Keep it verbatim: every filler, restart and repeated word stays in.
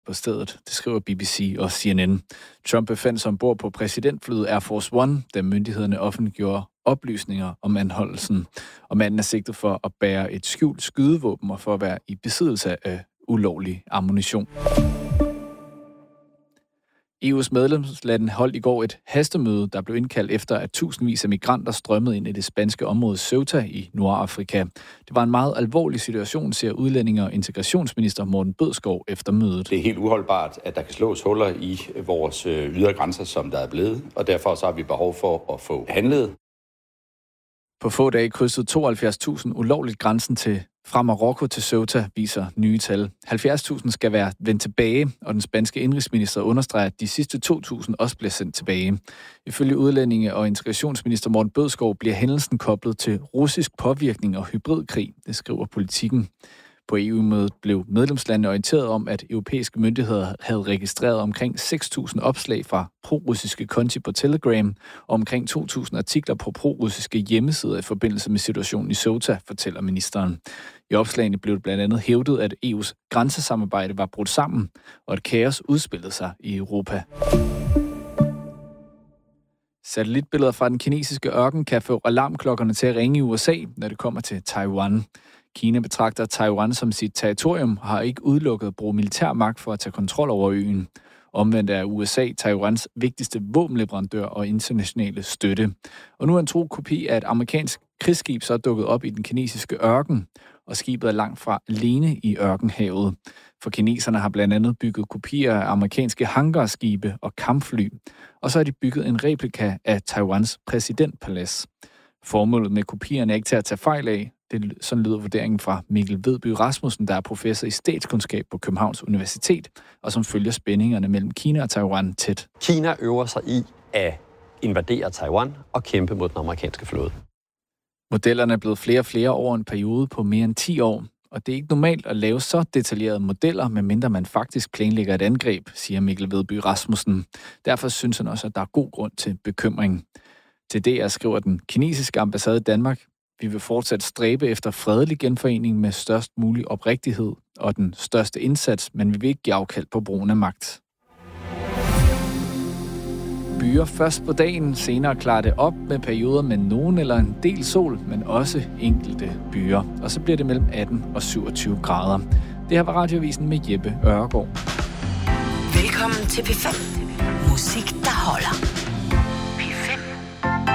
på stedet, det skriver B B C og C N N. Trump befandt sig ombord på præsidentflyet Air Force One, da myndighederne offentliggjorde oplysninger om anholdelsen. Og manden er sigtet for at bære et skjult skydevåben og for at være i besiddelse af ulovlig ammunition. E U's medlemslande holdt i går et hastemøde, der blev indkaldt efter, at tusindvis af migranter strømmede ind i det spanske område Ceuta i Nordafrika. Det var en meget alvorlig situation, siger udlændinge- og integrationsminister Morten Bødskov efter mødet. Det er helt uholdbart, at der kan slås huller i vores ydre grænser, som der er blevet, og derfor så har vi behov for at få handlet. På få dage krydsede tooghalvfjerds tusind ulovligt grænsen til fra Marokko til Ceuta, viser nye tal. halvfjerds tusind skal være vendt tilbage, og den spanske indrigsminister understreger, at de sidste to tusind også bliver sendt tilbage. Ifølge udlændinge- og integrationsminister Morten Bødskov bliver hændelsen koblet til russisk påvirkning og hybridkrig, det skriver Politikken. På E U-mødet blev medlemslandene orienteret om, at europæiske myndigheder havde registreret omkring seks tusind opslag fra pro-russiske konti på Telegram og omkring to tusind artikler på pro-russiske hjemmesider i forbindelse med situationen i Ceuta, fortæller ministeren. I opslagene blev det blandt andet hævdet, at E U's grænsesamarbejde var brudt sammen, og at kaos udspillede sig i Europa. Satellitbilleder fra den kinesiske ørken kan få alarmklokkerne til at ringe i U S A, når det kommer til Taiwan. Kina betragter Taiwan som sit territorium og har ikke udelukket at bruge militær magt for at tage kontrol over øen. Omvendt er U S A Taiwans vigtigste våbenleverandør og internationale støtte. Og nu er en tro kopi af et amerikansk krigsskib så dukket op i den kinesiske ørken, og skibet er langt fra alene i ørkenhavet. For kineserne har blandt andet bygget kopier af amerikanske hangarskibe og kampfly, og så har de bygget en replika af Taiwans præsidentpalads. Formålet med kopierne er ikke til at tage fejl af. Det, sådan lyder vurderingen fra Mikkel Vedby Rasmussen, der er professor i statskundskab på Københavns Universitet, og som følger spændingerne mellem Kina og Taiwan tæt. Kina øver sig i at invadere Taiwan og kæmpe mod den amerikanske flåde. Modellerne er blevet flere og flere over en periode på mere end ti år, og det er ikke normalt at lave så detaljerede modeller, medmindre man faktisk planlægger et angreb, siger Mikkel Vedby Rasmussen. Derfor synes han også, at der er god grund til bekymring. Til det er skriver den kinesiske ambassade i Danmark: Vi vil fortsat stræbe efter fredelig genforening med størst mulig oprigtighed og den største indsats, men vi vil ikke give afkald på brugen af magt. Byer først på dagen, senere klarer det op med perioder med nogen eller en del sol, men også enkelte byer. Og så bliver det mellem atten og syvogtyve grader. Det her var Radioavisen med Jeppe Øregaard. Velkommen til P fem. Musik, der holder.